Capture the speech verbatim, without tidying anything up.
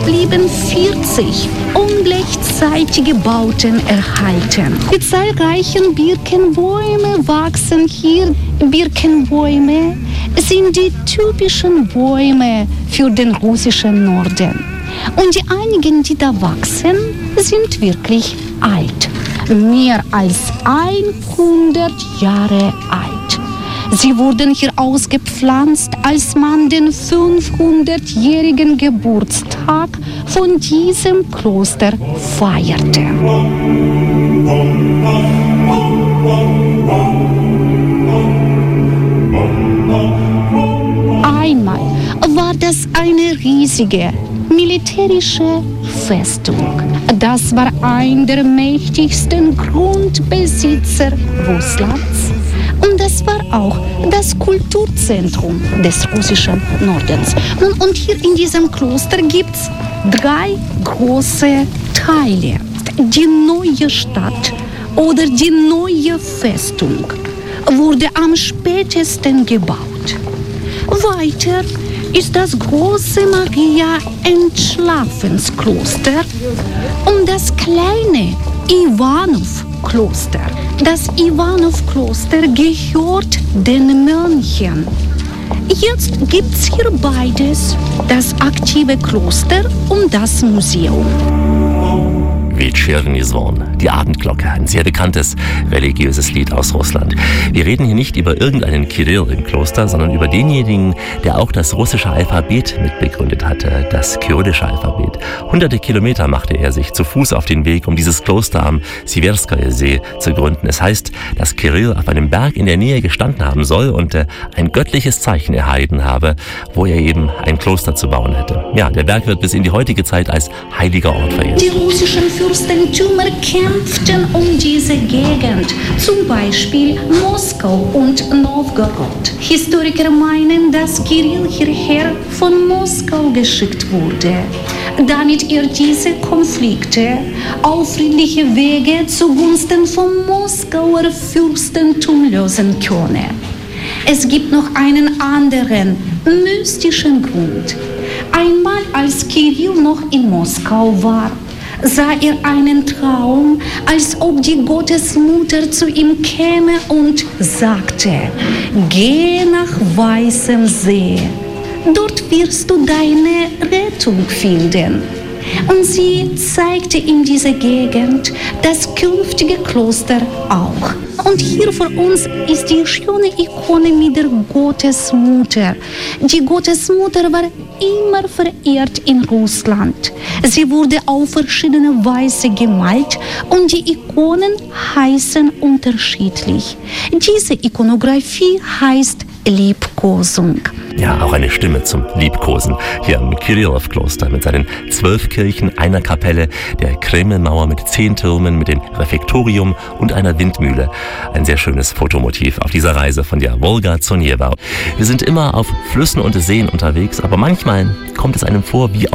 blieben vierzig ungleichzeitige Bauten erhalten. Die zahlreichen Birkenbäume wachsen hier. Birkenbäume sind die typischen Bäume für den russischen Norden. Und die einigen, die da wachsen, sind wirklich alt. Mehr als hundert Jahre alt. Sie wurden hier ausgepflanzt, als man den fünfhundertjährigen Geburtstag von diesem Kloster feierte. Einmal war das eine riesige militärische Festung. Das war ein der mächtigsten Grundbesitzer Russlands. Und das war auch das Kulturzentrum des russischen Nordens. Und hier in diesem Kloster gibt es drei große Teile. Die neue Stadt oder die neue Festung wurde am spätesten gebaut. Weiter ist das große Maria-Entschlafenskloster und das kleine Iwanov-Kloster. Das Iwanov-Kloster gehört den Mönchen. Jetzt gibt es hier beides, das aktive Kloster und das Museum. Вечерний звон, die Abendglocke, ein sehr bekanntes religiöses Lied aus Russland. Wir reden hier nicht über irgendeinen Kirill im Kloster, sondern über denjenigen, der auch das russische Alphabet mitbegründet hatte, das kyrillische Alphabet. Hunderte Kilometer machte er sich zu Fuß auf den Weg, um dieses Kloster am Siverskoje See zu gründen. Es heißt, dass Kirill auf einem Berg in der Nähe gestanden haben soll und äh, ein göttliches Zeichen erhalten habe, wo er eben ein Kloster zu bauen hätte. Ja, der Berg wird bis in die heutige Zeit als heiliger Ort verehrt. Die russischen Fürstentümer kämpften um diese Gegend, zum Beispiel Moskau und Novgorod. Historiker meinen, dass Kirill hierher von Moskau geschickt wurde, damit er diese Konflikte auf friedliche Wege zugunsten vom Moskauer Fürstentum lösen könne. Es gibt noch einen anderen, mystischen Grund. Einmal, als Kirill noch in Moskau war, sah er einen Traum, als ob die Gottesmutter zu ihm käme und sagte: Geh nach Weißem See, dort wirst du deine Rettung finden. Und sie zeigte ihm diese Gegend, das künftige Kloster auch. Und hier vor uns ist die schöne Ikone mit der Gottesmutter. Die Gottesmutter war immer verehrt in Russland. Sie wurde auf verschiedene Weise gemalt und die Ikonen heißen unterschiedlich. Diese Ikonographie heißt Liebkosung. Ja, auch eine Stimme zum Liebkosen hier am Kirillow-Kloster mit seinen zwölf Kirchen, einer Kapelle, der Kremlmauer mit zehn Türmen, mit dem Refektorium und einer Windmühle. Ein sehr schönes Fotomotiv auf dieser Reise von der Wolga zur Newa. Wir sind immer auf Flüssen und Seen unterwegs, aber manchmal kommt es einem vor wie